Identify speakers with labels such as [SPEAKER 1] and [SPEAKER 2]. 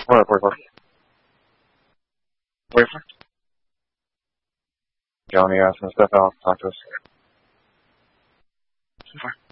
[SPEAKER 1] Where? Wait for Johnny asking to step out, talk to us.